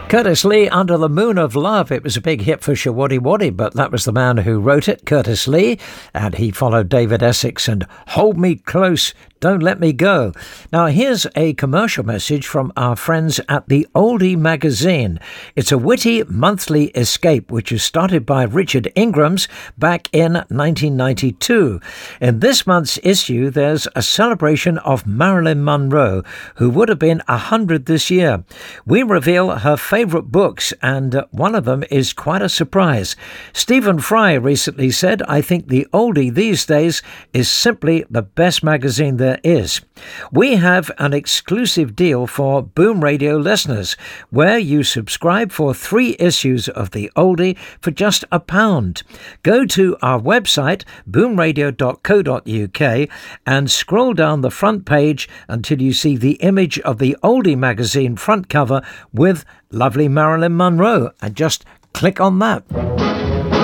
Curtis Lee, Under the Moon of Love. It was a big hit for Showaddy Waddy, but that was the man who wrote it, Curtis Lee, and he followed David Essex and Hold Me Close, Don't Let Me Go. Now, here's a commercial message from our friends at the Oldie magazine. It's a witty monthly escape which was started by Richard Ingrams back in 1992. In this month's issue, there's a celebration of Marilyn Monroe, who would have been 100 this year. We reveal her favourite books, and one of them is quite a surprise. Stephen Fry recently said, I think the Oldie these days is simply the best magazine there is. We have an exclusive deal for Boom Radio listeners, where you subscribe for 3 issues of the Oldie for just £1. Go to our website, boomradio.co.uk, and scroll down the front page until you see the image of the Oldie magazine front cover with lovely Marilyn Monroe, and just click on that.